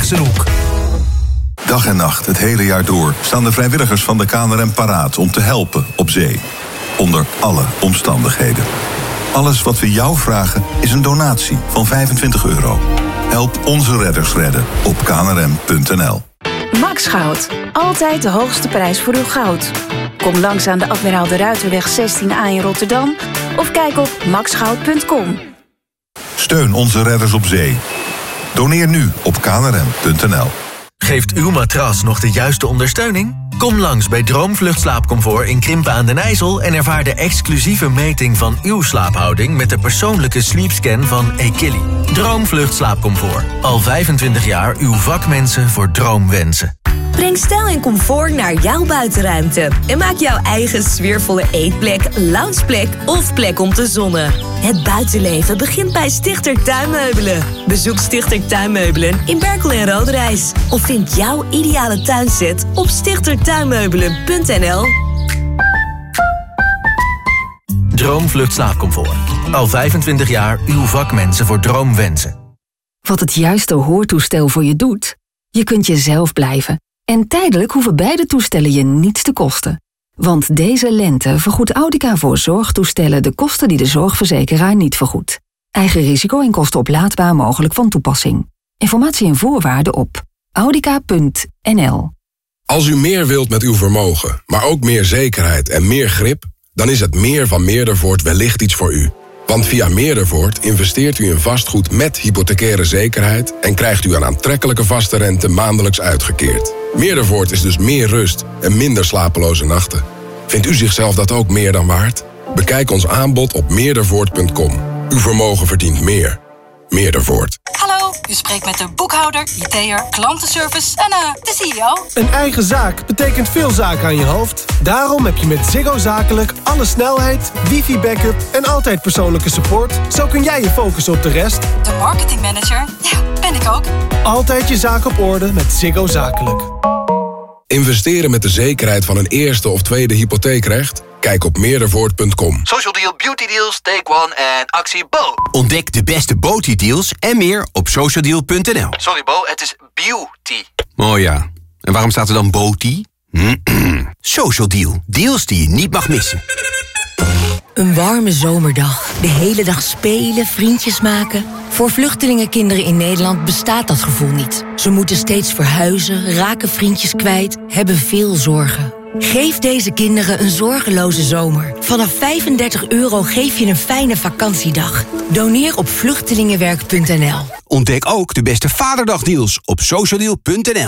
Dergsenhoek. Dag en nacht, het hele jaar door, staan de vrijwilligers van de KNRM paraat om te helpen op zee. Onder alle omstandigheden. Alles wat we jou vragen is een donatie van €25. Help onze redders redden op knrm.nl. Max Goud. Altijd de hoogste prijs voor uw goud. Kom langs aan de Admiraal de Ruiterweg 16A in Rotterdam of kijk op maxgoud.com. Steun onze redders op zee. Doneer nu op knrm.nl. Geeft uw matras nog de juiste ondersteuning? Kom langs bij Droomvlucht Slaapcomfort in Krimpen aan den IJssel en ervaar de exclusieve meting van uw slaaphouding met de persoonlijke sleepscan van Equilly. Droomvlucht Slaapcomfort. Al 25 jaar uw vakmensen voor droomwensen. Breng stijl en comfort naar jouw buitenruimte. En maak jouw eigen sfeervolle eetplek, loungeplek of plek om te zonnen. Het buitenleven begint bij Stichter Tuinmeubelen. Bezoek Stichter Tuinmeubelen in Berkel en Roderijs. Of vind jouw ideale tuinset op stichtertuinmeubelen.nl. Droomvlucht Slaapcomfort. Al 25 jaar uw vakmensen voor droomwensen. Wat het juiste hoortoestel voor je doet? Je kunt jezelf blijven. En tijdelijk hoeven beide toestellen je niets te kosten. Want deze lente vergoedt Audica voor zorgtoestellen de kosten die de zorgverzekeraar niet vergoedt. Eigen risico en kosten oplaadbaar mogelijk van toepassing. Informatie en voorwaarden op audica.nl. Als u meer wilt met uw vermogen, maar ook meer zekerheid en meer grip, dan is het meer van Meerdervoort wellicht iets voor u. Want via Meerdervoort investeert u in vastgoed met hypothecaire zekerheid en krijgt u een aantrekkelijke vaste rente maandelijks uitgekeerd. Meerdervoort is dus meer rust en minder slapeloze nachten. Vindt u zichzelf dat ook meer dan waard? Bekijk ons aanbod op meerdervoort.com. Uw vermogen verdient meer. Meerdervoort. Hallo, u spreekt met de boekhouder, IT'er, klantenservice en de CEO. Een eigen zaak betekent veel zaken aan je hoofd. Daarom heb je met Ziggo Zakelijk alle snelheid, wifi-backup en altijd persoonlijke support. Zo kun jij je focussen op de rest. De marketingmanager, ja, ben ik ook. Altijd je zaak op orde met Ziggo Zakelijk. Investeren met de zekerheid van een eerste of tweede hypotheekrecht? Kijk op meerdervoort.com. Social Deal, Beauty Deals, Take One en Actie Bo. Ontdek de beste Beauty deals en meer op socialdeal.nl. Sorry Bo, het is beauty. Oh ja, en waarom staat er dan Beauty? Social Deal, deals die je niet mag missen. Een warme zomerdag. De hele dag spelen, vriendjes maken. Voor vluchtelingenkinderen in Nederland bestaat dat gevoel niet. Ze moeten steeds verhuizen, raken vriendjes kwijt, hebben veel zorgen. Geef deze kinderen een zorgeloze zomer. Vanaf €35 geef je een fijne vakantiedag. Doneer op vluchtelingenwerk.nl. Ontdek ook de beste vaderdagdeals op socialdeal.nl.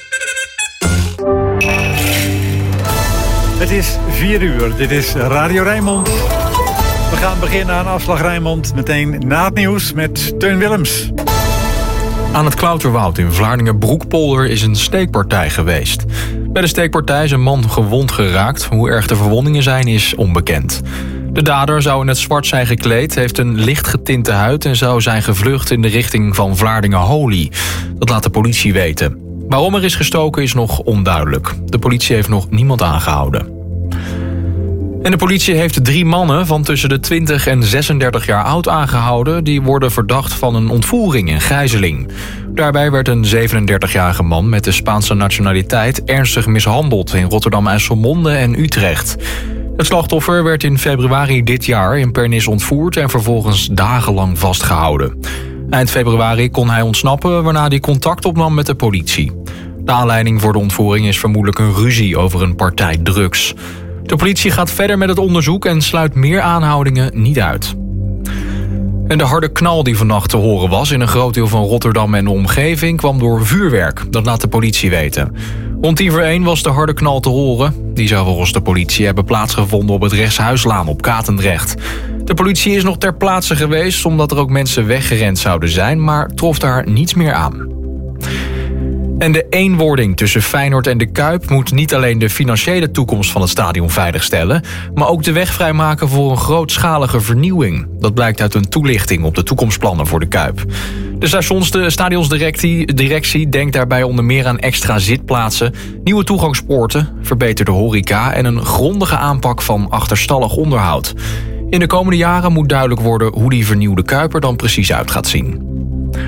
Het is 4 uur. Dit is Radio Rijnmond. We gaan beginnen aan Afslag Rijnmond. Meteen na het nieuws met Teun Willems. Aan het Klauterwoud in Vlaardingen-Broekpolder is een steekpartij geweest. Bij de steekpartij is een man gewond geraakt. Hoe erg de verwondingen zijn is onbekend. De dader zou in het zwart zijn gekleed, heeft een licht getinte huid en zou zijn gevlucht in de richting van Vlaardingen-Holy. Dat laat de politie weten. Waarom er is gestoken is nog onduidelijk. De politie heeft nog niemand aangehouden. En de politie heeft 3 mannen van tussen de 20 en 36 jaar oud aangehouden. Die worden verdacht van een ontvoering en gijzeling. Daarbij werd een 37-jarige man met de Spaanse nationaliteit ernstig mishandeld in Rotterdam-IJsselmonde en Utrecht. Het slachtoffer werd in februari dit jaar in Pernis ontvoerd en vervolgens dagenlang vastgehouden. Eind februari kon hij ontsnappen, waarna hij contact opnam met de politie. De aanleiding voor de ontvoering is vermoedelijk een ruzie over een partij drugs. De politie gaat verder met het onderzoek en sluit meer aanhoudingen niet uit. En de harde knal die vannacht te horen was in een groot deel van Rotterdam en de omgeving kwam door vuurwerk. Dat laat de politie weten. Rond 1:10 was de harde knal te horen. Die zou volgens de politie hebben plaatsgevonden op het Rechtshuislaan op Katendrecht. De politie is nog ter plaatse geweest omdat er ook mensen weggerend zouden zijn, maar trof daar niets meer aan. En de eenwording tussen Feyenoord en de Kuip moet niet alleen de financiële toekomst van het stadion veiligstellen, maar ook de weg vrijmaken voor een grootschalige vernieuwing. Dat blijkt uit een toelichting op de toekomstplannen voor de Kuip. De stadionsdirectie denkt daarbij onder meer aan extra zitplaatsen, nieuwe toegangspoorten, verbeterde horeca en een grondige aanpak van achterstallig onderhoud. In de komende jaren moet duidelijk worden hoe die vernieuwde Kuip er dan precies uit gaat zien.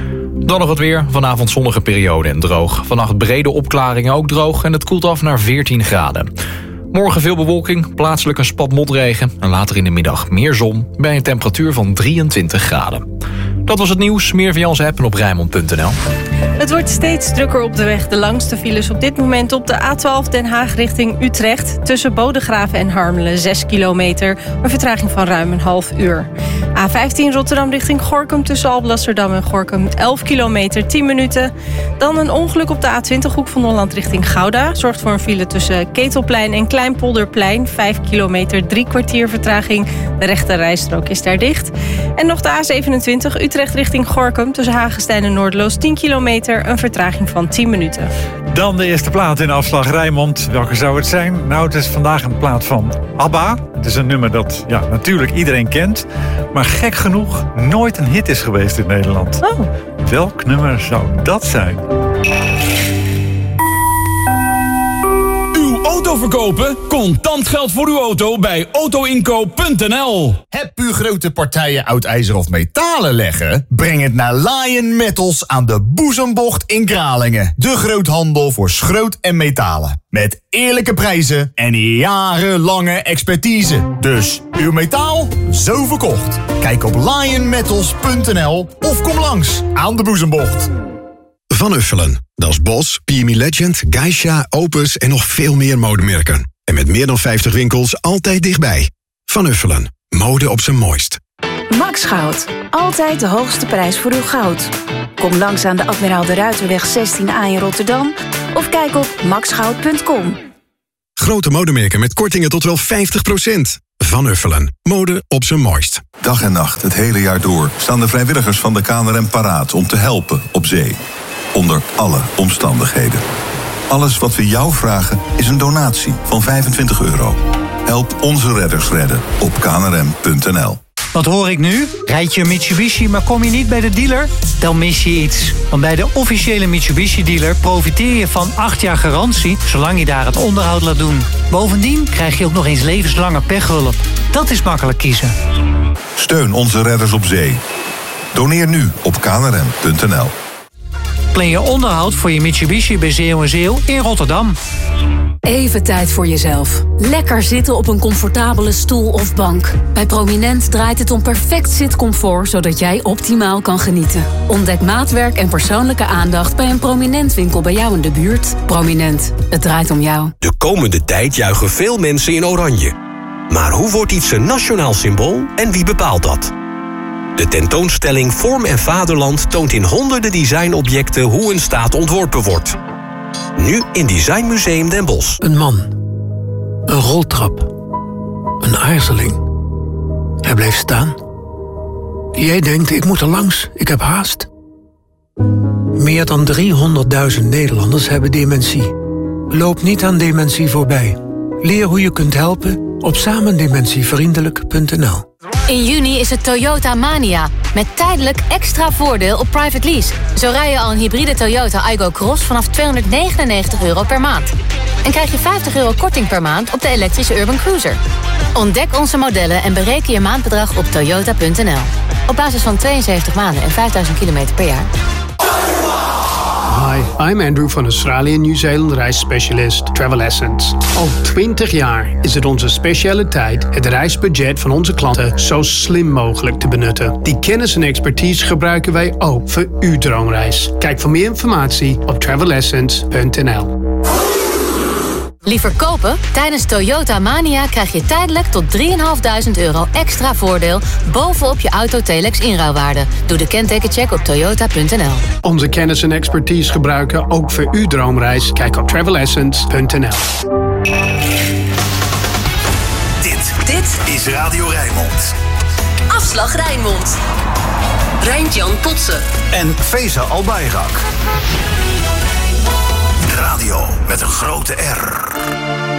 Dan nog het weer. Vanavond zonnige periode en droog. Vannacht brede opklaringen, ook droog en het koelt af naar 14 graden. Morgen veel bewolking, plaatselijk een spat motregen en later in de middag meer zon bij een temperatuur van 23 graden. Dat was het nieuws. Meer via onze app en op Rijnmond.nl. Het wordt steeds drukker op de weg. De langste files op dit moment op de A12 Den Haag richting Utrecht. Tussen Bodegraven en Harmelen 6 kilometer. Een vertraging van ruim een half uur. A15 Rotterdam richting Gorinchem tussen Alblasserdam en Gorinchem 11 kilometer 10 minuten. Dan een ongeluk op de A20 Hoek van Holland richting Gouda. Zorgt voor een file tussen Ketelplein en Kleinpolderplein. 5 kilometer 3 kwartier vertraging. De rechte rijstrook is daar dicht. En nog de A27 Utrecht richting Gorinchem tussen Hagestein en Noordloos 10 kilometer. Een vertraging van 10 minuten. Dan de eerste plaat in afslag Rijnmond. Welke zou het zijn? Nou, het is vandaag een plaat van ABBA. Het is een nummer dat natuurlijk iedereen kent. Maar gek genoeg nooit een hit is geweest in Nederland. Oh. Welk nummer zou dat zijn? Uw auto verkopen? Contant geld voor uw auto bij autoinkoop.nl. Heb u grote partijen oud ijzer of metalen leggen? Breng het naar Lion Metals aan de Boezembocht in Kralingen. De groothandel voor schroot en metalen. Met eerlijke prijzen en jarenlange expertise. Dus uw metaal, zo verkocht. Kijk op lionmetals.nl of kom langs aan de Boezembocht. Van Uffelen. Dat is Bos, PME Legend, Geisha, Opus en nog veel meer modemerken. En met meer dan 50 winkels altijd dichtbij. Van Uffelen. Mode op zijn mooist. Max Goud. Altijd de hoogste prijs voor uw goud. Kom langs aan de Admiraal de Ruiterweg 16A in Rotterdam. Of kijk op maxgoud.com. Grote modemerken met kortingen tot wel 50%. Van Uffelen. Mode op zijn mooist. Dag en nacht, het hele jaar door, staan de vrijwilligers van de KNRM paraat om te helpen op zee. Onder alle omstandigheden. Alles wat we jou vragen is een donatie van €25. Help onze redders redden op knrm.nl. Wat hoor ik nu? Rijd je een Mitsubishi, maar kom je niet bij de dealer? Dan mis je iets. Want bij de officiële Mitsubishi-dealer profiteer je van 8 jaar garantie, zolang je daar het onderhoud laat doen. Bovendien krijg je ook nog eens levenslange pechhulp. Dat is makkelijk kiezen. Steun onze redders op zee. Doneer nu op knrm.nl. Plan je onderhoud voor je Mitsubishi bij Zeeuw & Zeeuw in Rotterdam. Even tijd voor jezelf. Lekker zitten op een comfortabele stoel of bank. Bij Prominent draait het om perfect zitcomfort, zodat jij optimaal kan genieten. Ontdek maatwerk en persoonlijke aandacht bij een Prominent winkel bij jou in de buurt. Prominent, het draait om jou. De komende tijd juichen veel mensen in oranje. Maar hoe wordt iets een nationaal symbool en wie bepaalt dat? De tentoonstelling Vorm en Vaderland toont in honderden designobjecten hoe een staat ontworpen wordt. Nu in Design Museum Den Bosch. Een man. Een roltrap. Een aarzeling. Hij bleef staan. Jij denkt, ik moet er langs, ik heb haast. Meer dan 300.000 Nederlanders hebben dementie. Loop niet aan dementie voorbij. Leer hoe je kunt helpen op samendementievriendelijk.nl. In juni is het Toyota Mania. Met tijdelijk extra voordeel op private lease. Zo rij je al een hybride Toyota Aygo Cross vanaf €299 per maand. En krijg je €50 korting per maand op de elektrische Urban Cruiser. Ontdek onze modellen en bereken je maandbedrag op toyota.nl. Op basis van 72 maanden en 5000 kilometer per jaar. Hi, I'm Andrew van Australië en Nieuw-Zeeland reisspecialist Travel Essence. Al 20 jaar is het onze specialiteit het reisbudget van onze klanten zo slim mogelijk te benutten. Die kennis en expertise gebruiken wij ook voor uw droomreis. Kijk voor meer informatie op travelessence.nl. Liever kopen? Tijdens Toyota Mania krijg je tijdelijk tot €3.500 extra voordeel bovenop je Auto-Telex inruilwaarde. Doe de kentekencheck op toyota.nl. Onze kennis en expertise gebruiken ook voor uw droomreis. Kijk op travelessence.nl. Dit is Radio Rijnmond. Afslag Rijnmond. Rijntjan Potsen. En Feza Albayrak. Radio met een grote R.